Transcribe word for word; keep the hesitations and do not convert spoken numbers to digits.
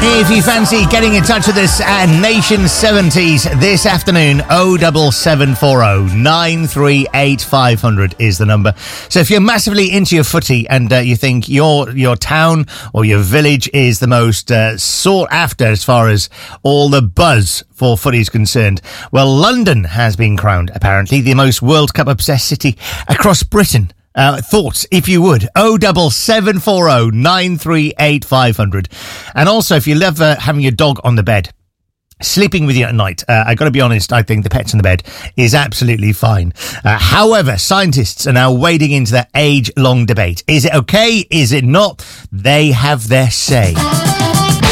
If you fancy getting in touch with us at Nation seventies this afternoon, oh double seven four oh nine three eight five hundred is the number. So if you're massively into your footy and uh, you think your your town or your village is the most uh, sought after as far as all the buzz for footy is concerned, well, London has been crowned, apparently, the most World Cup obsessed city across Britain. Uh, thoughts, if you would, oh double seven four oh nine three eight five hundred. And also, if you love uh, having your dog on the bed, sleeping with you at night, uh, I got to be honest, I think the pets on the bed is absolutely fine. Uh, however, scientists are now wading into that age-long debate. Is it okay? Is it not? They have their say.